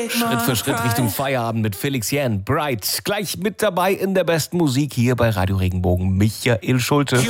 Schritt für Schritt Richtung Feierabend mit Felix Jähn. Bright. Gleich mit dabei in der besten Musik hier bei Radio Regenbogen. Michael Schulte.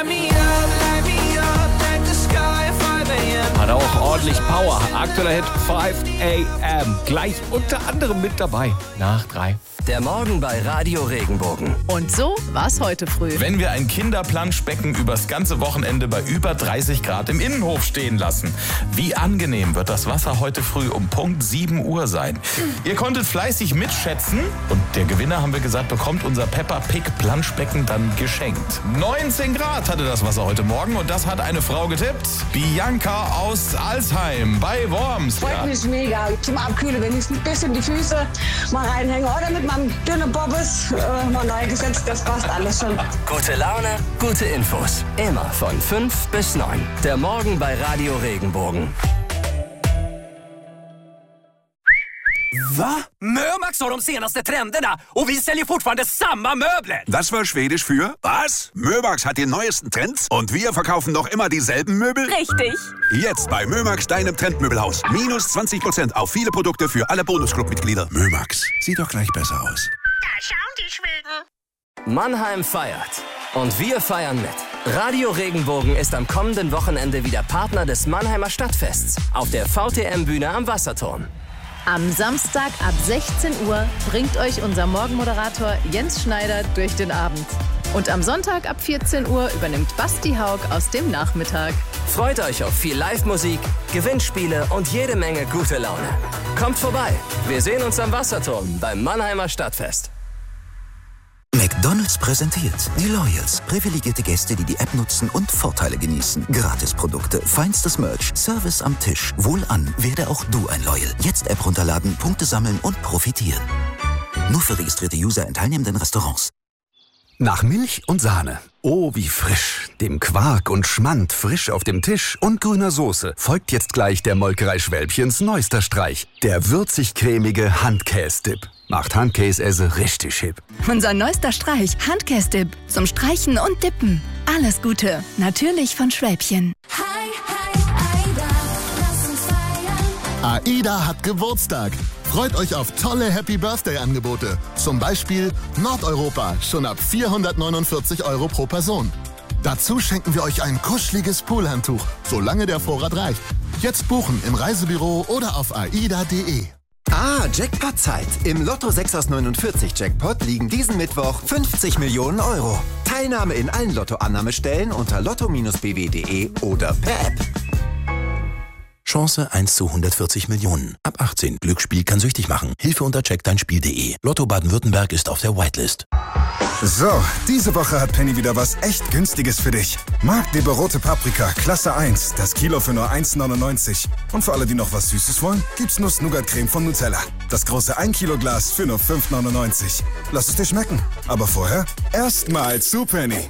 Hat auch ordentlich Power. Aktueller Hit 5 AM. Gleich unter anderem mit dabei. Nach 3. Der Morgen bei Radio Regenbogen. Und so war's heute früh. Wenn wir ein Kinderplanschbecken übers ganze Wochenende bei über 30 Grad im Innenhof stehen lassen, wie angenehm wird das Wasser heute früh um Punkt 7 Uhr sein. Ihr konntet fleißig mitschätzen und der Gewinner, haben wir gesagt, bekommt unser Peppa Pig Planschbecken dann geschenkt. 19 Grad hatte das Wasser heute Morgen und das hat eine Frau getippt. Bianca aus Alsheim bei Worms. Freut mich mega. Zum Abkühlen, wenn ich ein bisschen die Füße mal reinhänge oder mit meinem dünnen Bobbes mal reingesetzt, das passt alles schon. Gute Laune, gute Infos. Immer von 5 bis 9. Der Morgen bei Radio Regenbogen. Va? Mömax har de senaste trenderna och vi säljer fortfarande samma möbler. Das war Schwedisch für was? Mömax hat die neuesten Trends und wir verkaufen noch immer dieselben Möbel? Richtig. Jetzt bei Mömax, deinem Trendmöbelhaus. Minus 20% auf viele Produkte für alle Bonusclub-Mitglieder. Mömax, sieht doch gleich besser aus. Da schauen die Schweden. Mannheim feiert. Und wir feiern mit. Radio Regenbogen ist am kommenden Wochenende wieder Partner des Mannheimer Stadtfests auf der VTM-Bühne am Wasserturm. Am Samstag ab 16 Uhr bringt euch unser Morgenmoderator Jens Schneider durch den Abend. Und am Sonntag ab 14 Uhr übernimmt Basti Haug aus dem Nachmittag. Freut euch auf viel Live-Musik, Gewinnspiele und jede Menge gute Laune. Kommt vorbei. Wir sehen uns am Wasserturm beim Mannheimer Stadtfest. McDonald's präsentiert die Loyals. Privilegierte Gäste, die die App nutzen und Vorteile genießen. Gratisprodukte, feinstes Merch, Service am Tisch. Wohlan, werde auch du ein Loyal. Jetzt App runterladen, Punkte sammeln und profitieren. Nur für registrierte User in teilnehmenden Restaurants. Nach Milch und Sahne. Oh, wie frisch. Dem Quark und Schmand frisch auf dem Tisch und grüner Soße folgt jetzt gleich der Molkerei Schwälbchens neuester Streich. Der würzig-cremige Handkäse-Dip. Macht Handkäse richtig hip. Unser neuester Streich, Handkäse-Dip. Zum Streichen und Dippen. Alles Gute. Natürlich von Schwälbchen. Hi, hi, Aida, lass uns feiern. AIDA hat Geburtstag. Freut euch auf tolle Happy-Birthday-Angebote. Zum Beispiel Nordeuropa, schon ab 449 € pro Person. Dazu schenken wir euch ein kuscheliges Poolhandtuch, solange der Vorrat reicht. Jetzt buchen im Reisebüro oder auf aida.de. Ah, Jackpot-Zeit. Im Lotto 6 aus 49 Jackpot liegen diesen Mittwoch 50 Millionen €. Teilnahme in allen Lottoannahmestellen unter lotto-bw.de oder per App. Chance 1 zu 140 Millionen. Ab 18. Glücksspiel kann süchtig machen. Hilfe unter checkdeinspiel.de. Lotto Baden-Württemberg ist auf der Whitelist. So, diese Woche hat Penny wieder was echt Günstiges für dich. Magdeburger rote Paprika, Klasse 1. Das Kilo für nur 1,99. Und für alle, die noch was Süßes wollen, gibt's Nuss-Nougat-Creme von Nutella. Das große 1 Kilo Glas für nur 5,99. Lass es dir schmecken. Aber vorher erstmal zu Penny.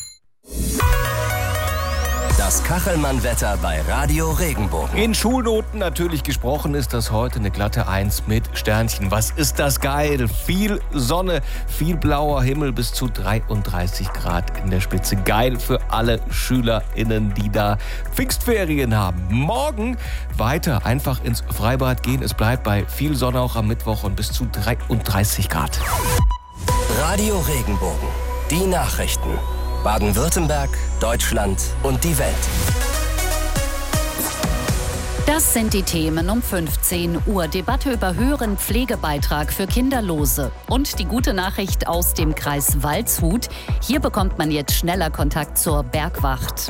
Das Kachelmann-Wetter bei Radio Regenbogen. In Schulnoten natürlich gesprochen ist das heute eine glatte 1 mit Sternchen. Was ist das geil? Viel Sonne, viel blauer Himmel, bis zu 33 Grad in der Spitze. Geil für alle SchülerInnen, die da Pfingstferien haben. Morgen weiter einfach ins Freibad gehen. Es bleibt bei viel Sonne auch am Mittwoch und bis zu 33 Grad. Radio Regenbogen. Die Nachrichten. Baden-Württemberg, Deutschland und die Welt. Das sind die Themen um 15 Uhr. Debatte über höheren Pflegebeitrag für Kinderlose. Und die gute Nachricht aus dem Kreis Waldshut. Hier bekommt man jetzt schneller Kontakt zur Bergwacht.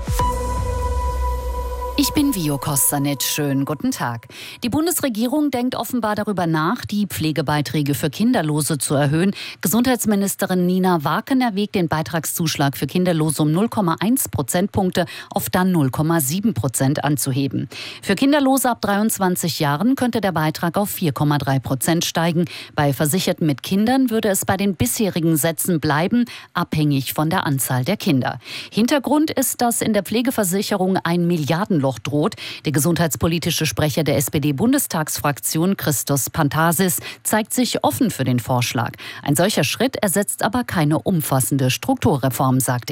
Ich bin Vio Kostanic. Schönen guten Tag. Die Bundesregierung denkt offenbar darüber nach, die Pflegebeiträge für Kinderlose zu erhöhen. Gesundheitsministerin Nina Waken erwägt, den Beitragszuschlag für Kinderlose um 0,1 Prozentpunkte auf dann 0,7% anzuheben. Für Kinderlose ab 23 Jahren könnte der Beitrag auf 4,3% steigen. Bei Versicherten mit Kindern würde es bei den bisherigen Sätzen bleiben, abhängig von der Anzahl der Kinder. Hintergrund ist, dass in der Pflegeversicherung ein Milliardenloch droht. Der gesundheitspolitische Sprecher der SPD-Bundestagsfraktion, Christos Pantasis, zeigt sich offen für den Vorschlag. Ein solcher Schritt ersetzt aber keine umfassende Strukturreform, sagt er.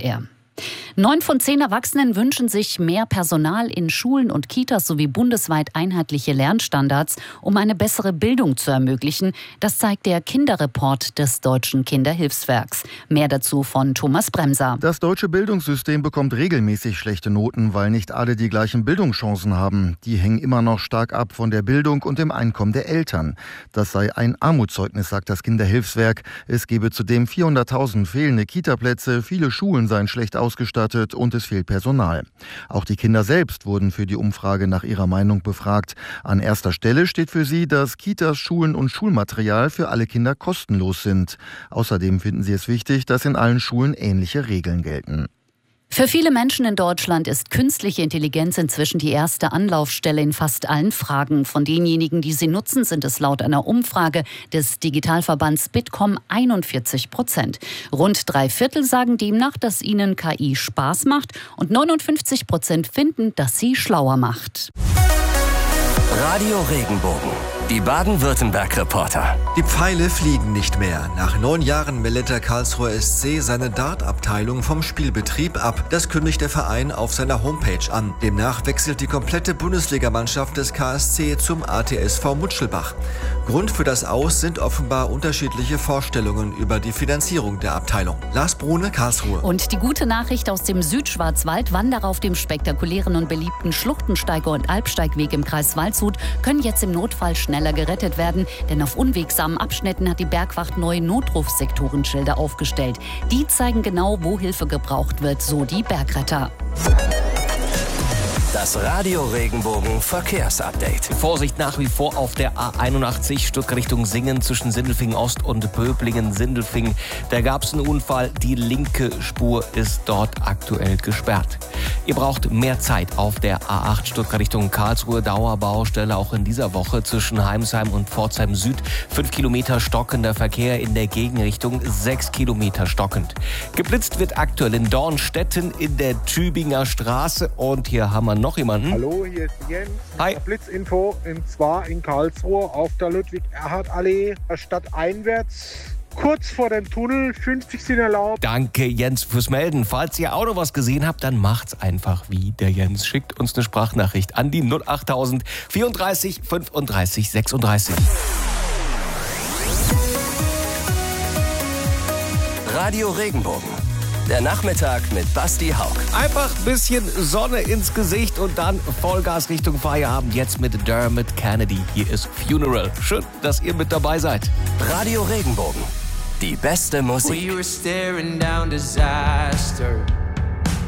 9 von 10 Erwachsenen wünschen sich mehr Personal in Schulen und Kitas sowie bundesweit einheitliche Lernstandards, um eine bessere Bildung zu ermöglichen. Das zeigt der Kinderreport des Deutschen Kinderhilfswerks. Mehr dazu von Thomas Bremser. Das deutsche Bildungssystem bekommt regelmäßig schlechte Noten, weil nicht alle die gleichen Bildungschancen haben. Die hängen immer noch stark ab von der Bildung und dem Einkommen der Eltern. Das sei ein Armutszeugnis, sagt das Kinderhilfswerk. Es gebe zudem 400.000 fehlende Kitaplätze, viele Schulen seien schlecht ausgestattet und es fehlt Personal. Auch die Kinder selbst wurden für die Umfrage nach ihrer Meinung befragt. An erster Stelle steht für sie, dass Kitas, Schulen und Schulmaterial für alle Kinder kostenlos sind. Außerdem finden sie es wichtig, dass in allen Schulen ähnliche Regeln gelten. Für viele Menschen in Deutschland ist künstliche Intelligenz inzwischen die erste Anlaufstelle in fast allen Fragen. Von denjenigen, die sie nutzen, sind es laut einer Umfrage des Digitalverbands Bitkom 41%. Rund 3/4 sagen demnach, dass ihnen KI Spaß macht und 59% finden, dass sie schlauer macht. Radio Regenbogen, die Baden-Württemberg-Reporter. Die Pfeile fliegen nicht mehr. Nach 9 Jahren meldet der Karlsruher SC seine Dartabteilung vom Spielbetrieb ab. Das kündigt der Verein auf seiner Homepage an. Demnach wechselt die komplette Bundesligamannschaft des KSC zum ATSV Mutschelbach. Grund für das Aus sind offenbar unterschiedliche Vorstellungen über die Finanzierung der Abteilung. Lars Brune, Karlsruhe. Und die gute Nachricht aus dem Südschwarzwald: Wanderer auf dem spektakulären und beliebten Schluchtensteiger- und Alpsteigweg im Kreis Waldshut können jetzt im Notfall schneller gerettet werden, denn auf unwegsamen Abschnitten hat die Bergwacht neue Notrufsektorenschilder aufgestellt. Die zeigen genau, wo Hilfe gebraucht wird, so die Bergretter. Das Radio Regenbogen Verkehrsupdate. Vorsicht nach wie vor auf der A81 Stuttgart Richtung Singen zwischen Sindelfingen Ost und Böblingen-Sindelfingen. Da gab es einen Unfall. Die linke Spur ist dort aktuell gesperrt. Ihr braucht mehr Zeit auf der A8 Stuttgart Richtung Karlsruhe. Dauerbaustelle auch in dieser Woche zwischen Heimsheim und Pforzheim Süd. 5 Kilometer stockender Verkehr in der Gegenrichtung, 6 Kilometer stockend. Geblitzt wird aktuell in Dornstetten in der Tübinger Straße. Und hier haben wir noch jemanden. Hallo, hier ist Jens. Hi. Blitzinfo, und zwar in Karlsruhe auf der Ludwig-Erhard-Allee, stadteinwärts. Kurz vor dem Tunnel, 50 sind erlaubt. Danke, Jens, fürs Melden. Falls ihr auch noch was gesehen habt, dann macht's einfach wie der Jens. Schickt uns eine Sprachnachricht an die 08000 34 35 36. Radio Regenbogen. Der Nachmittag mit Basti Haug. Einfach ein bisschen Sonne ins Gesicht und dann Vollgas Richtung Feierabend. Jetzt mit Dermot Kennedy. Hier ist Funeral. Schön, dass ihr mit dabei seid. Radio Regenbogen. Die beste Musik. We were staring down disaster.